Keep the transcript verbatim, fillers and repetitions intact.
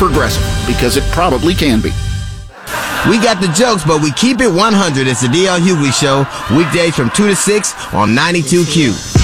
Progressive, because it probably can be. We got the jokes, but we keep it one hundred. It's the D L Hughley Show, weekdays from two to six on ninety-two Q.